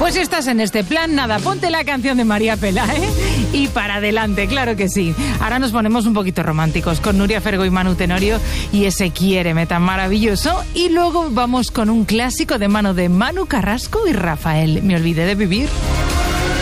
Pues si estás en este plan, nada, ponte la canción de María Pela, y para adelante, claro que sí. Ahora nos ponemos un poquito románticos con Nuria Fergo y Manu Tenorio y ese Quiéreme tan maravilloso. Y luego vamos con un clásico de mano de Manu Carrasco y Rafael, Me olvidé de vivir.